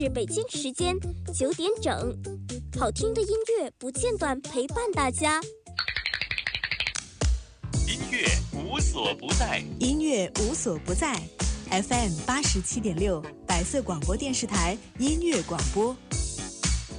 是北京时间9点整，好听的音乐不间断陪伴大家。 音乐无所不在， 音乐无所不在。FM 87.6，百色广播电视台音乐广播。